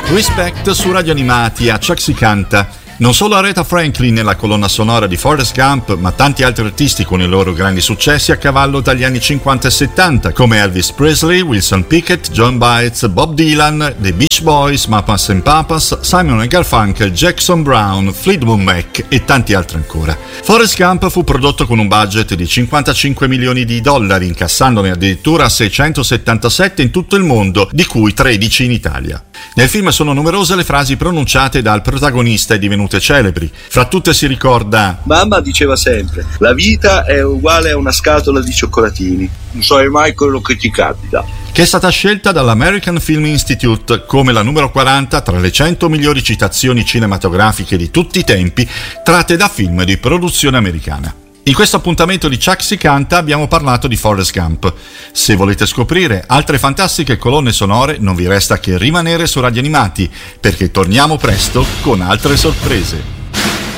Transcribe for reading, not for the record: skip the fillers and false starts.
Respect su Radio Animati, a Chuck si canta. Non solo Aretha Franklin nella colonna sonora di Forrest Gump, ma tanti altri artisti con i loro grandi successi a cavallo dagli anni 50 e 70, come Elvis Presley, Wilson Pickett, John Baez, Bob Dylan, The Beach Boys, Mamas and Papas, Simon & Garfunkel, Jackson Browne, Fleetwood Mac e tanti altri ancora. Forrest Gump fu prodotto con un budget di $55 milioni, incassandone addirittura 677 in tutto il mondo, di cui 13 in Italia. Nel film sono numerose le frasi pronunciate dal protagonista e divenute celebri. Fra tutte si ricorda: mamma diceva sempre, la vita è uguale a una scatola di cioccolatini, non sai mai quello che ti capita, che è stata scelta dall'American Film Institute come la numero 40 tra le 100 migliori citazioni cinematografiche di tutti i tempi tratte da film di produzione americana. In questo appuntamento di Chuck si canta abbiamo parlato di Forrest Gump. Se volete scoprire altre fantastiche colonne sonore non vi resta che rimanere su Radio Animati, perché torniamo presto con altre sorprese.